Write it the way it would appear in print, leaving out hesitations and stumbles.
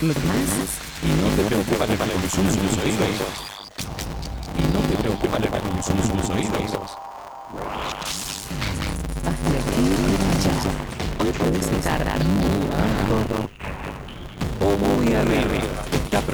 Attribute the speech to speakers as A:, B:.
A: lo que más. Y no te preocupa la condición de tus oídos. Y no te preocupa la condición de tus oídos. Vas de aquí y allá. Hoy puedes estar muy abajo o muy arriba. Está